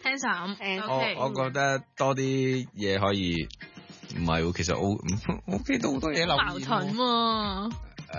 聽審。 我覺得多啲嘢可以，唔係喎，其實我OK 到好多嘢留言。 矛盾喎。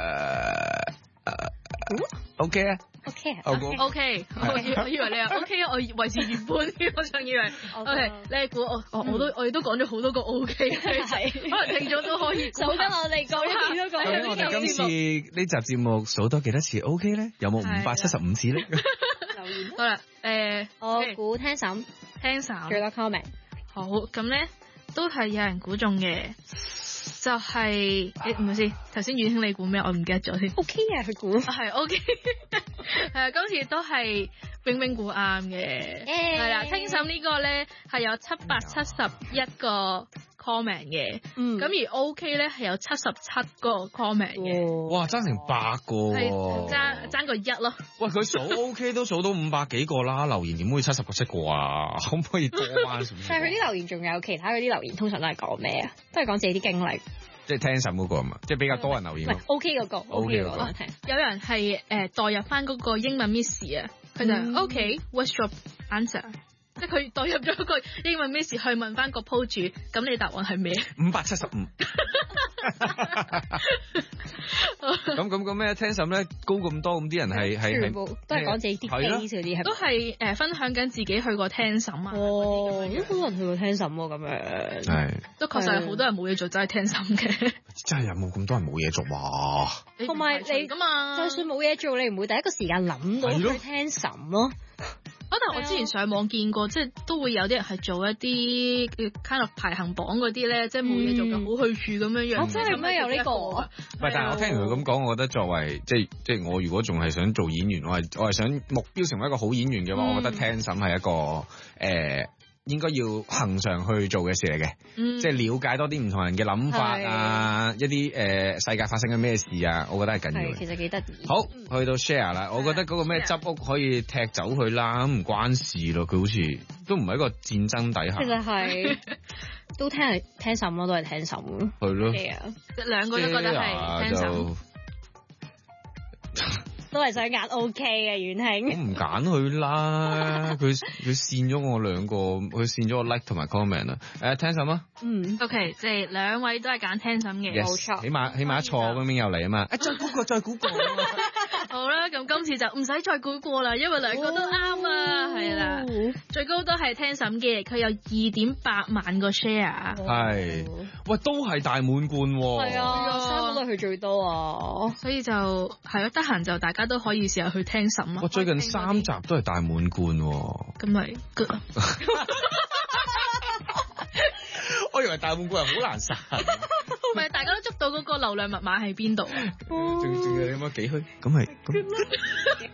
OK 啊。 OK，我以為你係 OK，我維持原本添，我仲以為 OK， 你係估我哋都講咗好多個 OK， 可能聽咗都可以數緊我哋講幾多個。 我哋今次呢集節目數多幾多次 OK 咧？有冇575次咧？ 留言好啦， 我估聽審最多 comment。 好，咁咧都係有人估中嘅。就係唔好意思，頭先遠興你估咩？我唔記得咗先。 OK 啊，佢估係 OK，今次都係冰冰估啱嘅，係啦。聽審呢個咧係有771個 comment 嘅，咁而 OK 咧係有77個 comment 嘅。 哇，爭成100個， 係爭個1咯。 喂，佢數 OK 都數到500幾個啦，留言點會77個啊？可唔可以多翻少少？ 但係佢啲留言仲有其他嗰啲留言，通常都係講咩啊？都係講自己啲經歷。 即係聽審嗰個啊嘛，即係比較多人留言。 OK 嗰個 OK 嗰個聽。 有人係代入翻嗰個英文 Miss 啊，佢就OK，what's your answer？即係佢代入咗個英文 Miss 去問翻個鋪主，咁你答案係咩？575。咁咩？聽審咧高咁多，咁啲人係全部都係講自己啲 case 嗰啲， 都係分享緊自己去過聽審啊。 哦，都好多人去過聽審喎，咁樣係都確實係好多人冇嘢做，真係聽審嘅。 真係有冇咁多人冇嘢做啊？ 同埋你噶嘛， 就算冇嘢做，你唔會第一個時間諗到去聽審咯。 但係我之前上網見過，即係都會有啲人係做一啲 kind of 排行榜嗰啲咧，即係冇嘢做嘅好去處咁樣樣。 真係咩有呢個？ 唔係，但係我聽完佢咁講，我覺得作為即係我如果仲係想做演員，我係想目標成為一個好演員嘅話，我覺得聽審係一個應該要恆常去做嘅事嚟嘅，即係了解多啲唔同人嘅諗法啊，一啲世界發生緊咩事啊，我覺得係緊要嘅。 其實幾得意。 好，去到 share 啦，我覺得嗰個咩執屋可以踢走佢啦，唔關事咯，佢好似都唔係一個戰爭底下。 其實係都聽審咯，都係聽審咯。 係咯， 兩個都覺得係聽審。 都係想揀 OK 嘅遠興， 我唔揀佢啦，佢線咗我2個，佢線咗我 like 同埋 comment 啊。聽審啊 ，OK，即係2位都係揀聽審嘅， 冇錯， 起碼一錯咁樣又嚟啊嘛，再估個， 好啦，咁今次就唔使再估過啦，因為2個都啱啊，係啦，最高都係聽審嘅，佢有2.8萬個 share， 係，喂，都係大滿貫， 係啊，3個都係佢最多啊， 所以就係咯，得閒就大家都可以試下去聽審咯。 我最近3集都係大滿貫， 咁咪 good。 我以為大滿貫係好難殺， 唔係大家都捉到嗰個流量密碼喺邊度啊？ 仲有幾虛，咁係咁。